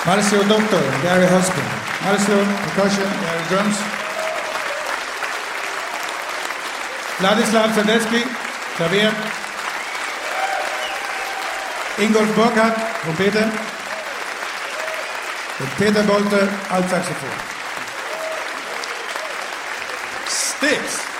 Marcio Doctor, Gary Husband. Marcio, percussion, Gary drums. Vladislav Tedeschi, Klavier. Ingolf Burkhardt, Trompete. Und Peter Bolte, Altsaxophon. Sticks.